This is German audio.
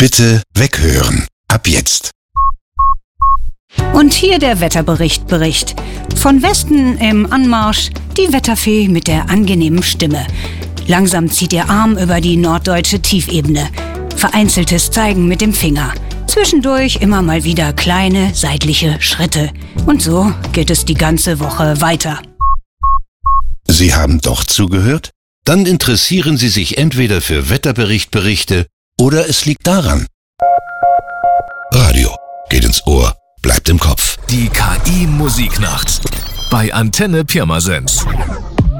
Bitte weghören. Ab jetzt. Und hier der Wetterbericht. Von Westen im Anmarsch die Wetterfee mit der angenehmen Stimme. Langsam zieht ihr Arm über die norddeutsche Tiefebene. Vereinzeltes Zeigen mit dem Finger. Zwischendurch immer mal wieder kleine seitliche Schritte. Und so geht es die ganze Woche weiter. Sie haben doch zugehört? Dann interessieren Sie sich entweder für Wetterberichte oder es liegt daran. Radio geht ins Ohr, bleibt im Kopf. Die KI-Musiknacht bei Antenne Pirmasens.